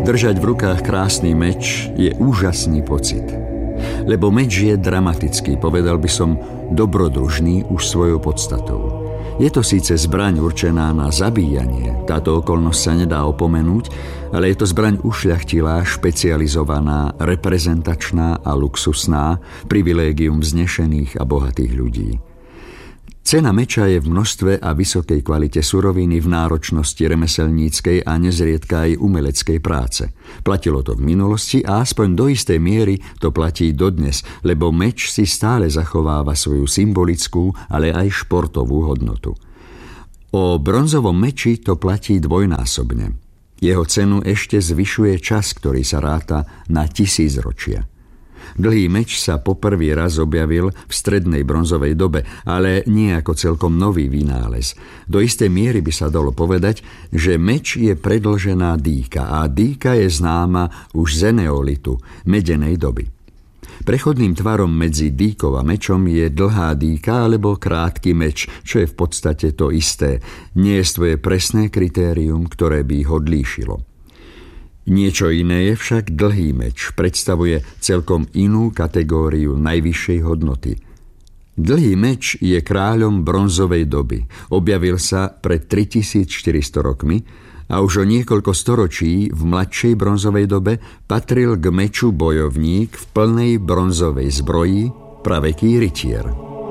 Držať v rukách krásny meč je úžasný pocit. Lebo meč je dramatický, povedal by som dobrodružný už svojou podstatou. Je to síce zbraň určená na zabíjanie, táto okolnosť sa nedá opomenúť, ale je to zbraň ušľachtilá, špecializovaná, reprezentačná a luxusná, privilégium vznešených a bohatých ľudí. Cena meča je v množstve a vysokej kvalite suroviny, v náročnosti remeselníckej a nezriedka aj umeleckej práce. Platilo to v minulosti a aspoň do istej miery to platí dodnes, lebo meč si stále zachováva svoju symbolickú, ale aj športovú hodnotu. O bronzovom meči to platí dvojnásobne. Jeho cenu ešte zvyšuje čas, ktorý sa ráta na 1000 ročia. Dlhý meč sa poprvý raz objavil v strednej bronzovej dobe, ale nie ako celkom nový vynález. Do istej miery by sa dalo povedať, že meč je predĺžená dýka a dýka je známa už z eneolitu, medenej doby. Prechodným tvarom medzi dýkou a mečom je dlhá dýka alebo krátky meč, čo je v podstate to isté. Nie je svoje presné kritérium, ktoré by ich odlíšilo. Niečo iné je však dlhý meč, predstavuje celkom inú kategóriu najvyššej hodnoty. Dlhý meč je kráľom bronzovej doby. Objavil sa pred 3400 rokmi a už o niekoľko storočí v mladšej bronzovej dobe patril k meču bojovník v plnej bronzovej zbroji, praveký rytier.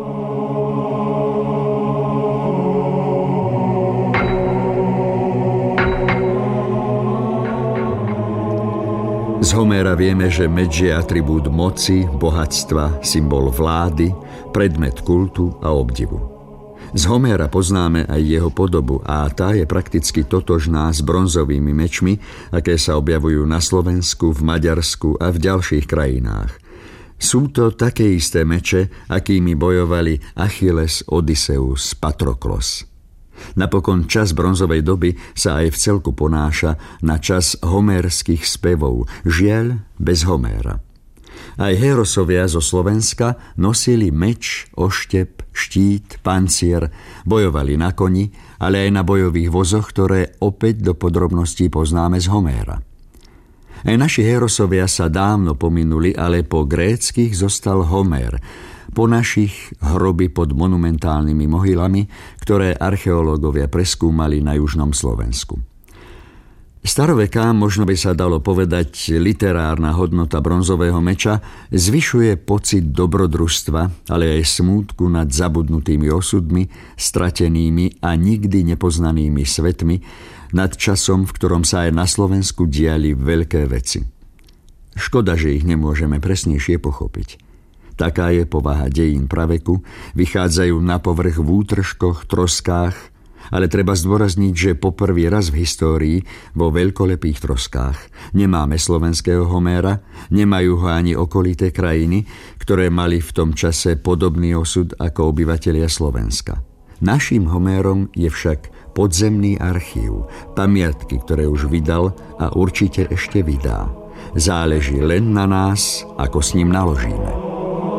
Z Homéra vieme, že meč je atribút moci, bohatstva, symbol vlády, predmet kultu a obdivu. Z Homéra poznáme aj jeho podobu a tá je prakticky totožná s bronzovými mečmi, aké sa objavujú na Slovensku, v Maďarsku a v ďalších krajinách. Sú to také isté meče, akými bojovali Achilles, Odysseus, Patroklos. Napokon čas bronzovej doby sa aj v celku ponáša na čas homérskych spevov, žiaľ bez Homéra. Aj Hérosovia zo Slovenska nosili meč, oštep, štít, pancier, bojovali na koni, ale aj na bojových vozoch, ktoré opäť do podrobností poznáme z Homéra. Aj naši Hérosovia sa dávno pominuli, ale po gréckych zostal Homér, po našich hroby pod monumentálnymi mohylami, ktoré archeológovia preskúmali na južnom Slovensku. Staroveká, možno by sa dalo povedať, literárna hodnota bronzového meča zvyšuje pocit dobrodružstva, ale aj smútku nad zabudnutými osudmi, stratenými a nikdy nepoznanými svetmi, nad časom, v ktorom sa aj na Slovensku diali veľké veci. Škoda, že ich nemôžeme presnejšie pochopiť. Taká je povaha dejín praveku, vychádzajú na povrch v útržkoch, troskách, ale treba zdôrazniť, že poprvý raz v histórii vo veľkolepých troskách nemáme slovenského Homéra, nemajú ho ani okolité krajiny, ktoré mali v tom čase podobný osud ako obyvatelia Slovenska. Naším Homérom je však podzemný archív, pamiatky, ktoré už vydal a určite ešte vydá. Záleží len na nás, ako s ním naložíme.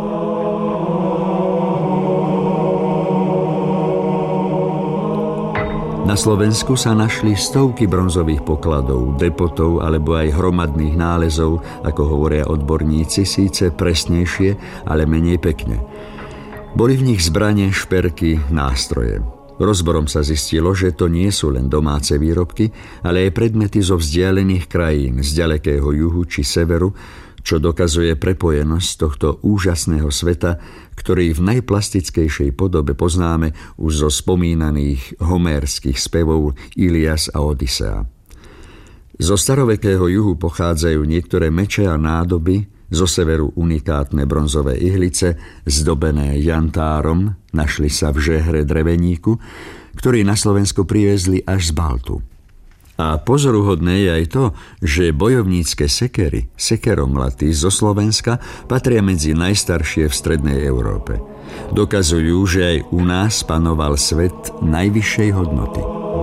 Na Slovensku sa našli stovky bronzových pokladov, depotov alebo aj hromadných nálezov, ako hovoria odborníci, síce presnejšie, ale menej pekne. Boli v nich zbrane, šperky, nástroje. Rozborom sa zistilo, že to nie sú len domáce výrobky, ale aj predmety zo vzdialených krajín, z ďalekého juhu či severu, čo dokazuje prepojenosť tohto úžasného sveta, ktorý v najplastickejšej podobe poznáme už zo spomínaných homérskych spevov Ilias a Odysea. Zo starovekého juhu pochádzajú niektoré meče a nádoby, zo severu unikátne bronzové ihlice, zdobené jantárom, našli sa v žehre dreveníku, ktorý na Slovensku priviezli až z Baltu. A pozoruhodné je aj to, že bojovnícke sekery, sekeromlaty zo Slovenska patria medzi najstaršie v strednej Európe. Dokazujú, že aj u nás panoval svet najvyššej hodnoty.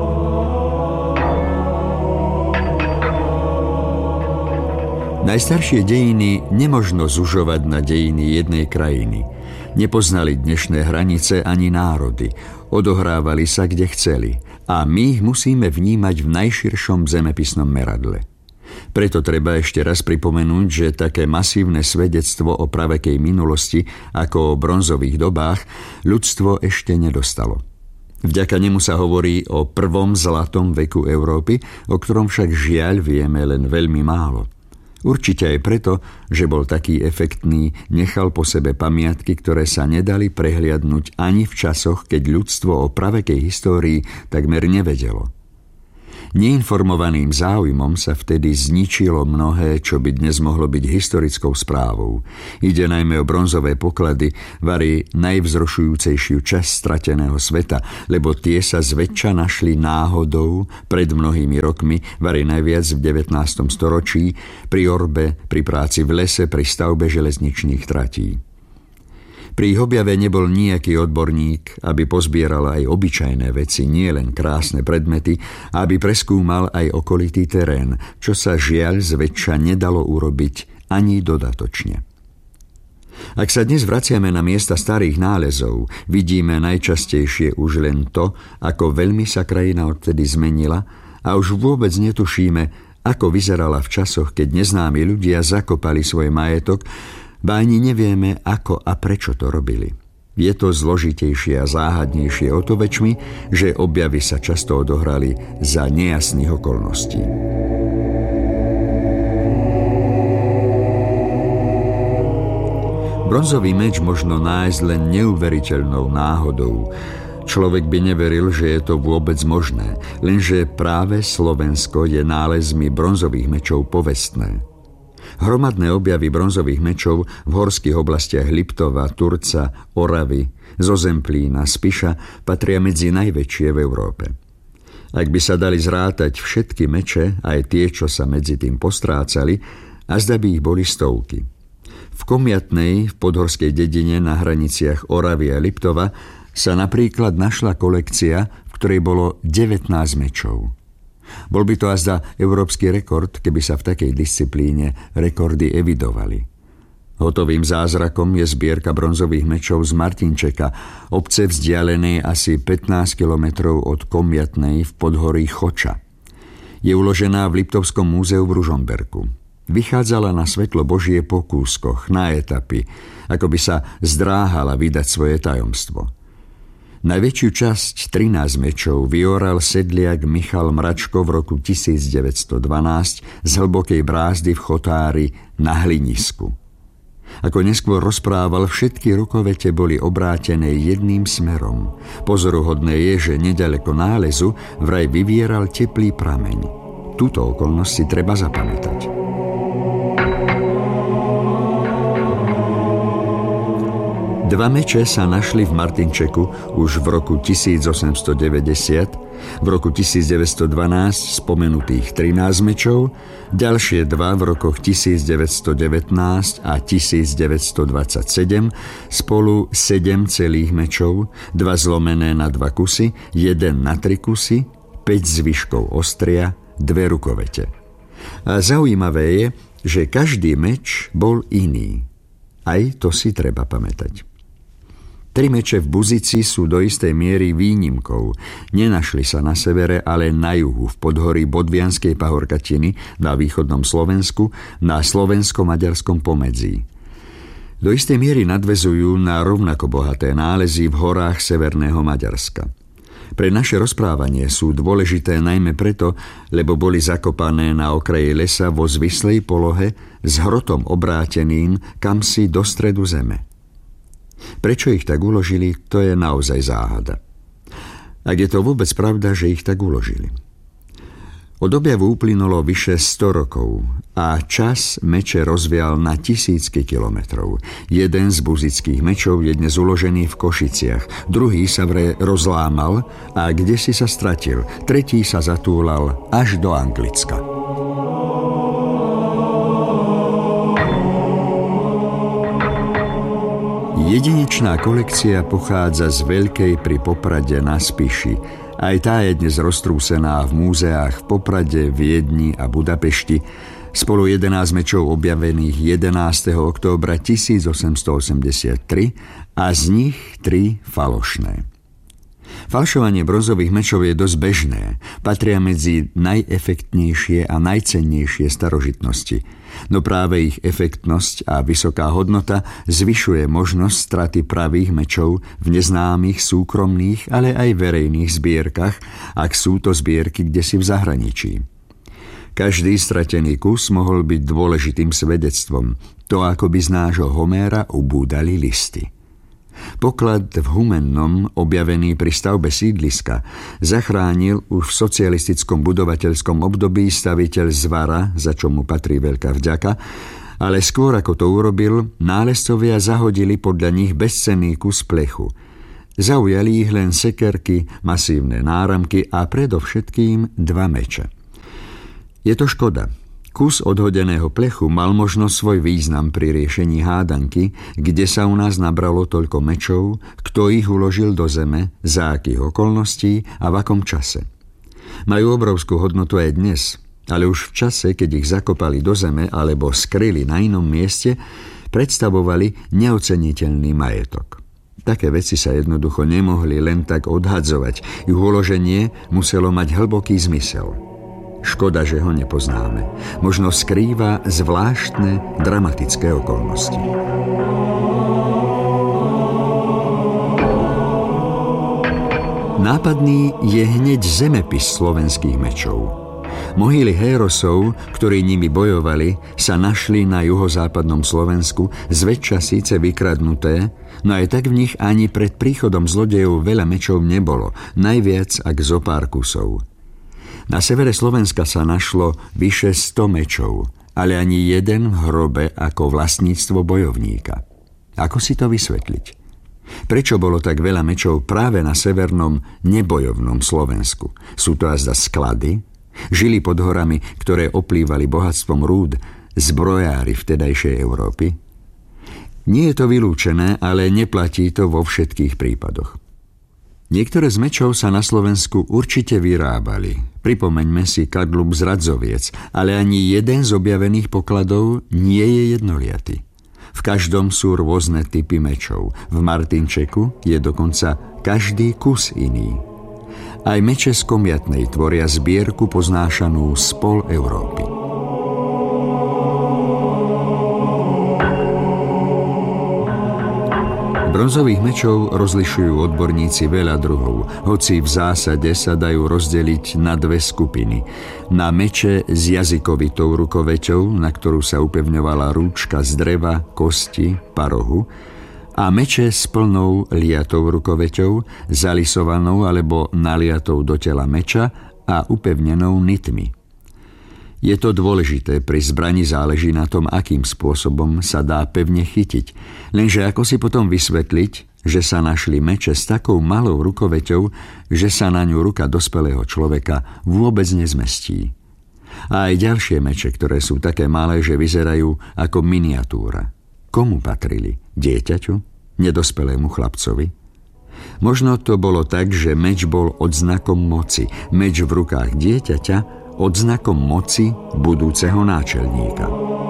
Najstaršie dejiny nemožno zužovať na dejiny jednej krajiny. Nepoznali dnešné hranice ani národy. Odohrávali sa, kde chceli. A my ich musíme vnímať v najširšom zemepisnom meradle. Preto treba ešte raz pripomenúť, že také masívne svedectvo o pravekej minulosti ako o bronzových dobách ľudstvo ešte nedostalo. Vďaka nemu sa hovorí o prvom zlatom veku Európy, o ktorom však žiaľ vieme len veľmi málo. Určite aj preto, že bol taký efektný, nechal po sebe pamiatky, ktoré sa nedali prehliadnúť ani v časoch, keď ľudstvo o pravekej histórii takmer nevedelo. Neinformovaným záujmom sa vtedy zničilo mnohé, čo by dnes mohlo byť historickou správou. Ide najmä o bronzové poklady, vari najvzrušujúcejšiu časť strateného sveta, lebo tie sa zväčša našli náhodou pred mnohými rokmi, vari najviac v 19. storočí, pri orbe, pri práci v lese, pri stavbe železničných tratí. Pri ich objave nebol nejaký odborník, aby pozbieral aj obyčajné veci, nie len krásne predmety, aby preskúmal aj okolitý terén, čo sa žiaľ zväčša nedalo urobiť ani dodatočne. Ak sa dnes vraciame na miesta starých nálezov, vidíme najčastejšie už len to, ako veľmi sa krajina odtedy zmenila a už vôbec netušíme, ako vyzerala v časoch, keď neznámi ľudia zakopali svoj majetok, ba ani nevieme, ako a prečo to robili. Je to zložitejšie a záhadnejšie o to väčšmi, že objavy sa často odohrali za nejasných okolností. Bronzový meč možno nájsť len neuveriteľnou náhodou. Človek by neveril, že je to vôbec možné, lenže práve Slovensko je nálezmi bronzových mečov povestné. Hromadné objavy bronzových mečov v horských oblastiach Liptova, Turca, Oravy, zo Zemplína, Spiša patria medzi najväčšie v Európe. Ak by sa dali zrátať všetky meče, aj tie, čo sa medzi tým postrácali, azda by ich boli stovky. V Komiatnej, v podhorskej dedine na hraniciach Oravy a Liptova sa napríklad našla kolekcia, v ktorej bolo 19 mečov. Bol by to azda európsky rekord, keby sa v takej disciplíne rekordy evidovali. Hotovým zázrakom je zbierka bronzových mečov z Martinčeka, obce vzdialenej asi 15 kilometrov od Komiatnej v podhorí Choča. Je uložená v Liptovskom múzeu v Ružomberku. Vychádzala na svetlo Božie po kúskoch, na etapy, ako by sa zdráhala vydať svoje tajomstvo. Najväčšiu časť, 13 mečov, vyoral sedliak Michal Mračko v roku 1912 z hlbokej brázdy v Chotári na Hlinisku. Ako neskôr rozprával, všetky rukovete boli obrátené jedným smerom. Pozoruhodné je, že neďaleko nálezu vraj vyvieral teplý prameň. Túto okolnosť si treba zapamätať. Dva meče sa našli v Martinčeku už v roku 1890, v roku 1912 spomenutých 13 mečov, ďalšie dva v rokoch 1919 a 1927, spolu 7 celých mečov, 2 zlomené na 2 kusy, 1 na 3 kusy, 5 zvyškov ostria, 2 rukovete. A zaujímavé je, že každý meč bol iný. Aj to si treba pamätať. 3 meče v Buzici sú do istej miery výnimkou. Nenašli sa na severe, ale na juhu, v podhorí Bodvianskej pahorkatiny, na východnom Slovensku, na slovensko-maďarskom pomedzí. Do istej miery nadväzujú na rovnako bohaté nálezy v horách severného Maďarska. Pre naše rozprávanie sú dôležité najmä preto, lebo boli zakopané na okraji lesa vo zvislej polohe s hrotom obráteným kamsi do stredu zeme. Prečo ich tak uložili, to je naozaj záhada. Ak je to vôbec pravda, že ich tak uložili. Od objavu uplynulo vyše 100 rokov a čas meče rozvial na tisícky kilometrov. Jeden z buzických mečov je dnes uložený v Košiciach, druhý sa vraj rozlámal a kdesi sa stratil, tretí sa zatúlal až do Anglicka. Jedinečná kolekcia pochádza z Veľkej pri Poprade na Spiši. Aj tá je dnes roztrúsená v múzeách v Poprade, Viedni a Budapešti. Spolu 11 mečov objavených 11. októbra 1883 a z nich 3 falošné. V Falšovanie bronzových mečov je dosť bežné. Patria medzi najefektnejšie a najcennejšie starožitnosti. No práve ich efektnosť a vysoká hodnota zvyšuje možnosť straty pravých mečov v neznámych súkromných, ale aj verejných zbierkach, ak sú to zbierky kdesi v zahraničí. Každý stratený kus mohol byť dôležitým svedectvom. To ako by z nášho Homéra ubúdali listy. Poklad v Humennom, objavený pri stavbe sídliska, zachránil už v socialistickom budovateľskom období staviteľ Zvara, za čo mu patrí veľká vďaka, ale skôr ako to urobil, nálezcovia zahodili podľa nich bezcenný kus plechu. Zaujali ich len sekerky, masívne náramky a predovšetkým 2 meče. Je to škoda. Kus odhodeného plechu mal možno svoj význam pri riešení hádanky, kde sa u nás nabralo toľko mečov, kto ich uložil do zeme, za akých okolností a v akom čase. Majú obrovskú hodnotu aj dnes, ale už v čase, keď ich zakopali do zeme alebo skryli na inom mieste, predstavovali neoceniteľný majetok. Také veci sa jednoducho nemohli len tak odhadzovať. Ich uloženie muselo mať hlboký zmysel. Škoda, že ho nepoznáme. Možno skrýva zvláštne, dramatické okolnosti. Nápadný je hneď zemepis slovenských mečov. Mohyly Hérosov, ktorí nimi bojovali, sa našli na juhozápadnom Slovensku, zväčša síce vykradnuté, no aj tak v nich ani pred príchodom zlodejov veľa mečov nebolo, najviac ak zo pár kusov. Na severe Slovenska sa našlo vyše 100 mečov, ale ani jeden v hrobe ako vlastníctvo bojovníka. Ako si to vysvetliť? Prečo bolo tak veľa mečov práve na severnom nebojovnom Slovensku? Sú to azda sklady? Žili pod horami, ktoré oplývali bohatstvom rúd, zbrojári vtedajšej Európy? Nie je to vylúčené, ale neplatí to vo všetkých prípadoch. Niektoré z mečov sa na Slovensku určite vyrábali. Pripomeňme si kadlub z Radzoviec, ale ani jeden z objavených pokladov nie je jednoliaty. V každom sú rôzne typy mečov. V Martinčeku je dokonca každý kus iný. Aj meče z Komiatnej tvoria zbierku poznášanú z pol Európy. Bronzových mečov rozlišujú odborníci veľa druhov, hoci v zásade sa dajú rozdeliť na 2 skupiny. Na meče s jazykovitou rukoveťou, na ktorú sa upevňovala rúčka z dreva, kosti, parohu, a meče s plnou liatou rukoveťou, zalisovanou alebo naliatou do tela meča a upevnenou nitmi. Je to dôležité, pri zbrani záleží na tom, akým spôsobom sa dá pevne chytiť. Lenže ako si potom vysvetliť, že sa našli meče s takou malou rukoveťou, že sa na ňu ruka dospelého človeka vôbec nezmestí. A aj ďalšie meče, ktoré sú také malé, že vyzerajú ako miniatúra. Komu patrili? Dieťaťu? Nedospelému chlapcovi? Možno to bolo tak, že meč bol odznakom moci. Meč v rukách dieťaťa odznakom moci budúceho náčelníka.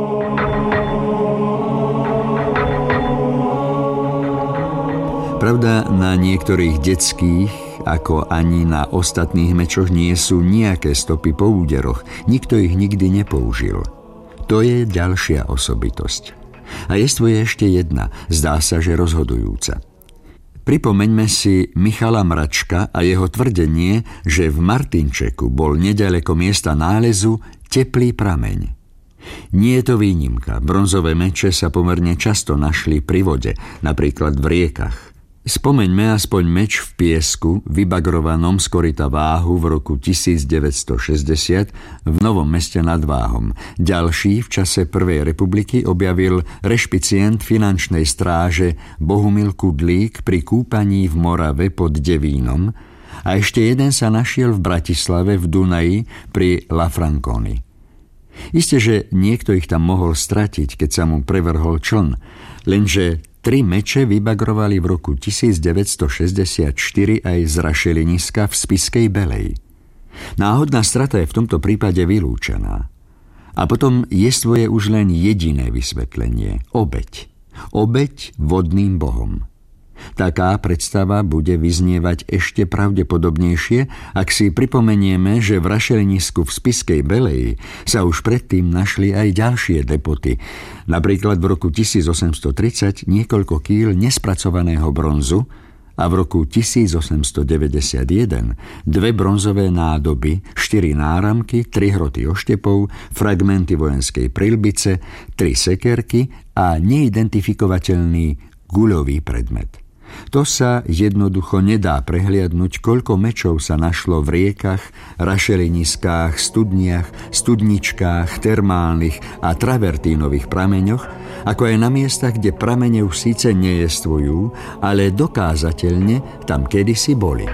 Pravda, na niektorých detských, ako ani na ostatných mečoch nie sú nejaké stopy po úderoch. Nikto ich nikdy nepoužil. To je ďalšia osobitosť. A je ešte jedna, zdá sa, že rozhodujúca. Pripomeňme si Michala Mračka a jeho tvrdenie, že v Martinčeku bol neďaleko miesta nálezu teplý prameň. Nie je to výnimka. Bronzové meče sa pomerne často našli pri vode, napríklad v riekach. Spomeňme aspoň meč v piesku, vybagrovanom z koryta Váhu v roku 1960 v Novom Meste nad Váhom. Ďalší v čase Prvej republiky objavil rešpicient finančnej stráže Bohumil Kudlík pri kúpaní v Morave pod Devínom a ešte jeden sa našiel v Bratislave v Dunaji pri La Franconi. Isté, že niekto ich tam mohol stratiť, keď sa mu prevrhol čln, lenže 3 meče vybagrovali v roku 1964 aj z rašeliniska v Spišskej Belej. Náhodná strata je v tomto prípade vylúčená. A potom je už len jediné vysvetlenie – obeť. Obeť vodným bohom. Taká predstava bude vyznievať ešte pravdepodobnejšie, ak si pripomenieme, že v rašelinisku v Spišskej Beleji sa už predtým našli aj ďalšie depoty. Napríklad v roku 1830 niekoľko kíl nespracovaného bronzu a v roku 1891 2 bronzové nádoby, 4 náramky, 3 hroty oštepov, fragmenty vojenskej prilbice, 3 sekerky a neidentifikovateľný guľový predmet. To sa jednoducho nedá prehliadnúť, koľko mečov sa našlo v riekach, rašeliniskách, studniach, studničkách, termálnych a travertínových prameňoch, ako aj na miestach, kde pramene už síce nejestvujú, ale dokázateľne tam kedysi boli.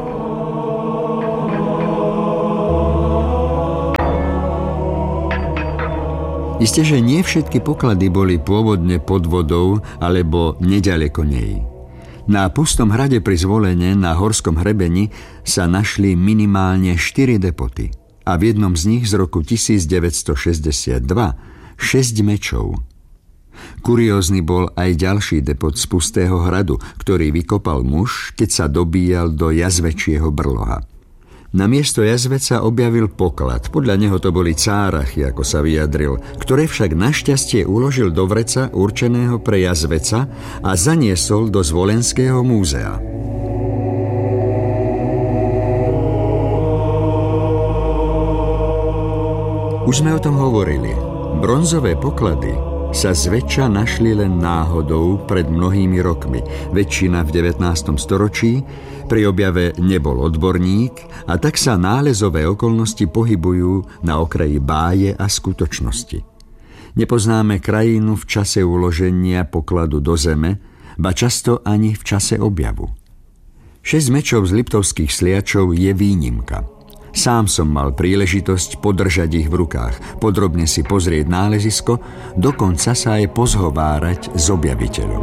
Isté, že nie všetky poklady boli pôvodne pod vodou alebo neďaleko nej. Na Pustom hrade pri Zvolene na Horskom hrebení sa našli minimálne 4 depoty a v jednom z nich z roku 1962 6 mečov. Kuriózny bol aj ďalší depot z Pustého hradu, ktorý vykopal muž, keď sa dobíjal do jazvečieho brloha. Na miesto jazveca objavil poklad, podľa neho to boli cárachy, ako sa vyjadril, ktoré však našťastie uložil do vreca určeného pre jazveca a zaniesol do Zvolenského múzea. Už sme o tom hovorili. Bronzové poklady sa zväčša našli len náhodou pred mnohými rokmi. Väčšina v 19. storočí, pri objave nebol odborník a tak sa nálezové okolnosti pohybujú na okraji báje a skutočnosti. Nepoznáme krajinu v čase uloženia pokladu do zeme, ba často ani v čase objavu. 6 mečov z liptovských sliačov je výnimka. Sám som mal príležitosť podržať ich v rukách, podrobne si pozrieť nálezisko, dokonca sa aj pozhovárať s objaviteľom.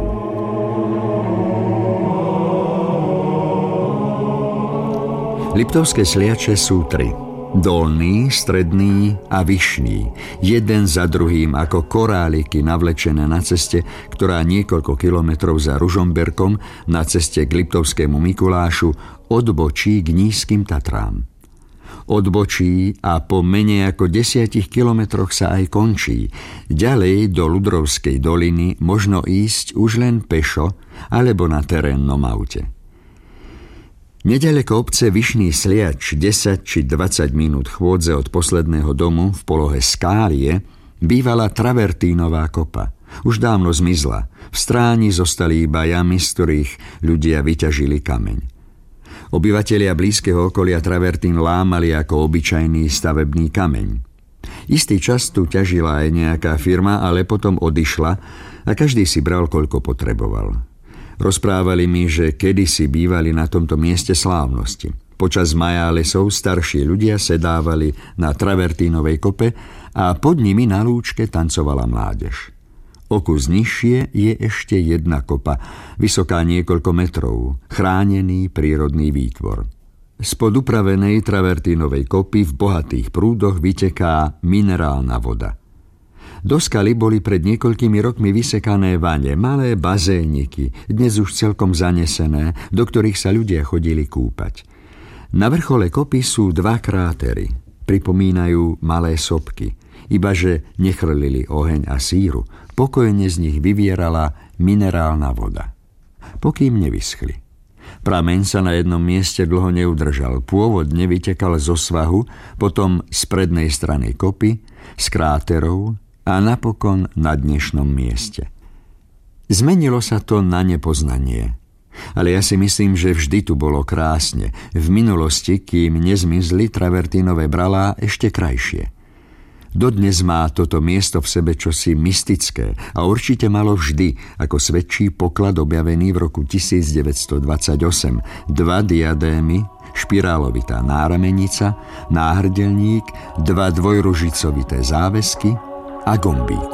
Liptovské sliače sú 3. Dolný, stredný a vyšný. Jeden za druhým ako koráliky navlečené na ceste, ktorá niekoľko kilometrov za Ružomberkom na ceste k Liptovskému Mikulášu odbočí k nízkym Tatrám. Odbočí a po menej ako 10 kilometroch sa aj končí. Ďalej do Ludrovskej doliny možno ísť už len pešo alebo na terénnom aute. Neďaleko obce Vyšný Sliač, 10 či 20 minút chôdze od posledného domu v polohe Skálie, bývala travertínová kopa. Už dávno zmizla. V stráni zostali iba jamy, z ktorých ľudia vyťažili kameň. Obyvatelia blízkeho okolia travertín lámali ako obyčajný stavebný kameň. Istý čas tu ťažila aj nejaká firma, ale potom odišla a každý si bral, koľko potreboval. Rozprávali mi, že kedysi bývali na tomto mieste slávnosti. Počas majálesov starší ľudia sedávali na travertínovej kope a pod nimi na lúčke tancovala mládež. O kus nižšie je ešte jedna kopa, vysoká niekoľko metrov, chránený prírodný výtvor. Spod upravenej travertínovej kopy v bohatých prúdoch vyteká minerálna voda. Do skaly boli pred niekoľkými rokmi vysekané vane, malé bazéniky, dnes už celkom zanesené, do ktorých sa ľudia chodili kúpať. Na vrchole kopy sú 2 krátery, pripomínajú malé sopky, ibaže nechrlili oheň a síru. Pokojne z nich vyvierala minerálna voda, pokým nevyschli. Prameň sa na jednom mieste dlho neudržal. Pôvodne vytekal zo svahu, potom z prednej strany kopy, z kráterov a napokon na dnešnom mieste. Zmenilo sa to na nepoznanie. Ale ja si myslím, že vždy tu bolo krásne. V minulosti, kým nezmizli travertínové bralá, ešte krajšie. Dodnes má toto miesto v sebe čosi mystické a určite malo vždy, ako svedčí poklad objavený v roku 1928. 2 diadémy, špirálovitá náramenica, náhrdelník, 2 dvojružicovité závesky a gombík.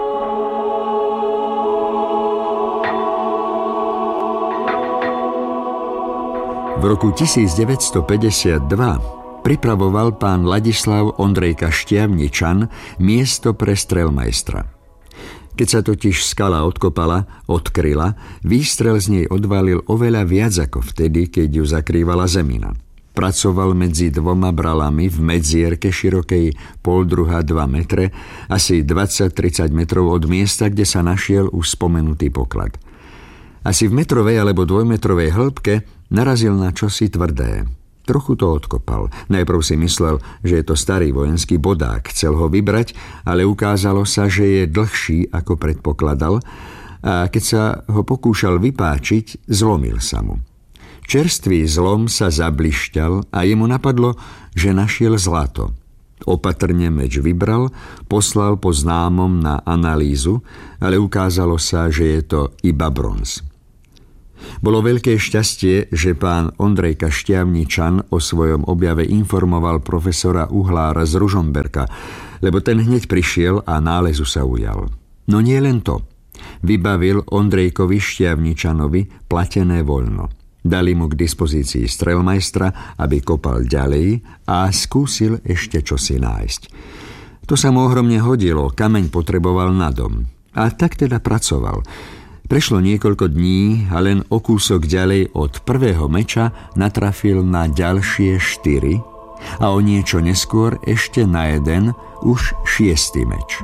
V roku 1952 pripravoval pán Ladislav Ondrejka Štiavničan miesto pre strelmajstra. Keď sa totiž skala odkryla, výstrel z nej odvalil oveľa viac ako vtedy, keď ju zakrývala zemina. Pracoval medzi dvoma bralami v medzierke širokej 1,5–2 metre, asi 20–30 metrov od miesta, kde sa našiel už spomenutý poklad. Asi v metrovej alebo 2-metrovej hĺbke narazil na čosi tvrdé. Trochu to odkopal. Najprv si myslel, že je to starý vojenský bodák. Chcel ho vybrať, ale ukázalo sa, že je dlhší, ako predpokladal, a keď sa ho pokúšal vypáčiť, zlomil sa mu. Čerstvý zlom sa zablišťal a jemu napadlo, že našiel zlato. Opatrne meč vybral, poslal po známom na analýzu, ale ukázalo sa, že je to iba bronz. Bolo veľké šťastie, že pán Ondrejka Štiavničan o svojom objave informoval profesora Uhlára z Ružomberka, lebo ten hneď prišiel a nálezu sa ujal. No nie len to. Vybavil Ondrejkovi Štiavničanovi platené voľno. Dali mu k dispozícii strelmajstra, aby kopal ďalej a skúsil ešte čosi nájsť. To sa mu ohromne hodilo, kameň potreboval na dom. A tak teda pracoval. Prešlo niekoľko dní a len o kúsok ďalej od prvého meča natrafil na ďalšie 4 a o niečo neskôr ešte na jeden, už 6. meč.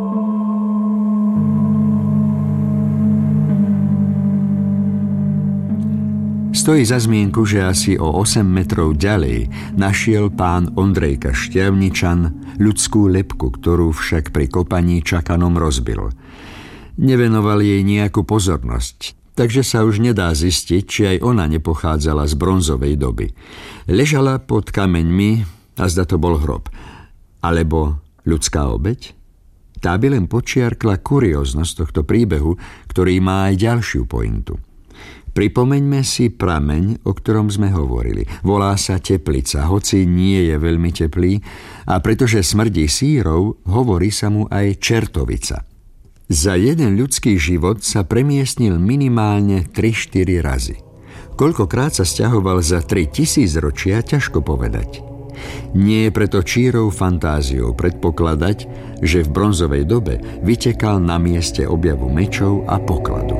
Stojí za zmienku, že asi o 8 metrov ďalej našiel pán Ondrejka Štiavničan ľudskú lebku, ktorú však pri kopaní čakanom rozbil. Nevenoval jej nejakú pozornosť, takže sa už nedá zistiť, či aj ona nepochádzala z bronzovej doby. Ležala pod kameňmi a zda to bol hrob. Alebo ľudská obeť? Tá by len počiarkla kurióznosť tohto príbehu, ktorý má aj ďalšiu pointu. Pripomeňme si prameň, o ktorom sme hovorili. Volá sa Teplica, hoci nie je veľmi teplý, a pretože smrdí sírov, hovorí sa mu aj Čertovica. Za jeden ľudský život sa premiestnil minimálne 3–4 razy. Koľkokrát sa sťahoval za 3000 ročia, ťažko povedať. Nie je preto čírou fantáziou predpokladať, že v bronzovej dobe vytekal na mieste objavu mečov a pokladu.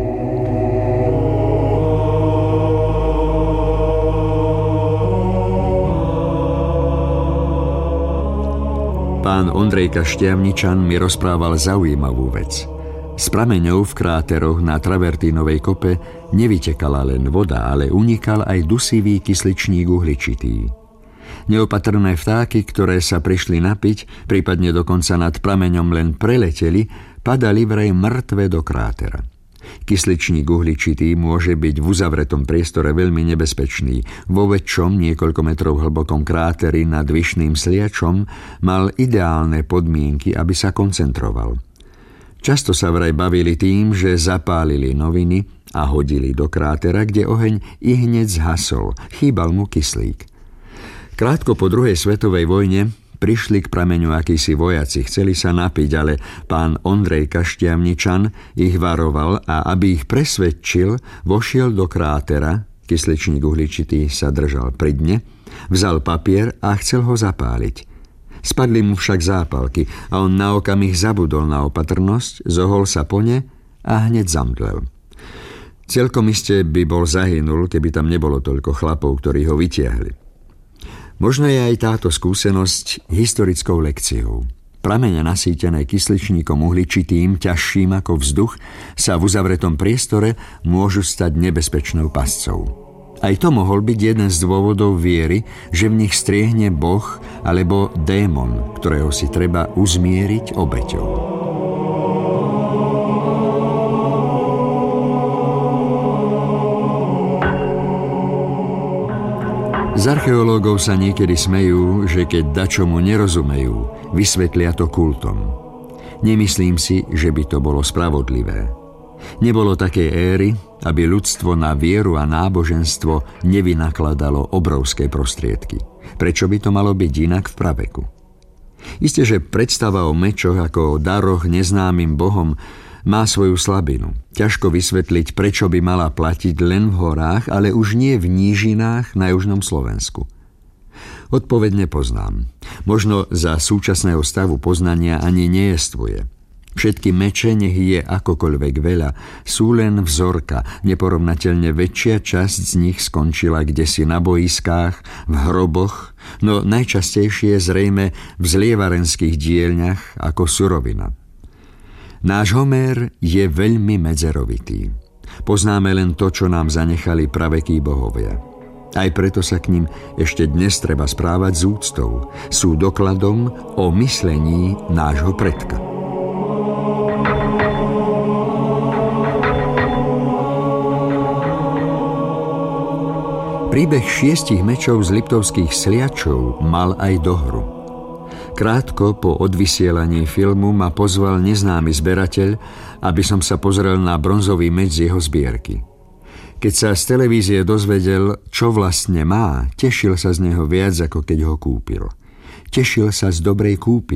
Pán Ondrejka Štiavničan mi rozprával zaujímavú vec. Z prameňov v kráteroch na Travertínovej kope nevytekala len voda, ale unikal aj dusivý kysličník uhličitý. Neopatrné vtáky, ktoré sa prišli napiť, prípadne dokonca nad prameňom len preleteli, padali vraj mŕtve do krátera. Kysličník uhličitý môže byť v uzavretom priestore veľmi nebezpečný. Vo väčšom, niekoľko metrov hlbokom kráteri nad Vyšným Sliačom mal ideálne podmienky, aby sa koncentroval. Často sa vraj bavili tým, že zapálili noviny a hodili do krátera, kde oheň ihneď zhasol, chýbal mu kyslík. Krátko po druhej svetovej vojne prišli k prameňu akísi vojaci, chceli sa napiť, ale pán Ondrejka Štiavničan ich varoval a aby ich presvedčil, vošiel do krátera, kysličník uhličitý sa držal pri dne, vzal papier a chcel ho zapáliť. Spadli mu však zápalky a on na okamih zabudol na opatrnosť, zohol sa po ne a hneď zamdlel. Celkom iste by bol zahynul, keby tam nebolo toľko chlapov, ktorí ho vytiahli. Možno je aj táto skúsenosť historickou lekciou. Pramene nasýtené kysličníkom uhličitým, ťažším ako vzduch, sa v uzavretom priestore môžu stať nebezpečnou pascou. Aj to mohol byť jeden z dôvodov viery, že v nich striehne Boh alebo démon, ktorého si treba uzmieriť obeťou. Z archeológov sa niekedy smejú, že keď dačomu nerozumejú, vysvetlia to kultom. Nemyslím si, že by to bolo spravodlivé. Nebolo takej éry, aby ľudstvo na vieru a náboženstvo nevynakladalo obrovské prostriedky. Prečo by to malo byť inak v praveku? Isté, že predstava o mečoch ako o daroch neznámym bohom má svoju slabinu. Ťažko vysvetliť, prečo by mala platiť len v horách, ale už nie v nížinách na južnom Slovensku. Odpoveď nepoznám. Možno za súčasného stavu poznania ani nejestvuje. Všetky meče, nech je akokoľvek veľa, sú len vzorka. Neporovnateľne väčšia časť z nich skončila kdesi na boiskách, v hroboch, no najčastejšie zrejme v zlievarenských dielňach ako surovina. Náš Homér je veľmi medzerovitý. Poznáme len to, čo nám zanechali pravekí bohovia. Aj preto sa k ním ešte dnes treba správať s úctou. Sú dokladom o myslení nášho predka. Príbeh 6 mečov z Liptovských Sliačov mal aj dohru. Krátko po odvysielaní filmu ma pozval neznámy zberateľ, aby som sa pozrel na bronzový meč z jeho zbierky. Keď sa z televízie dozvedel, čo vlastne má, tešil sa z neho viac, ako keď ho kúpil. Tešil sa z dobrej kúpy.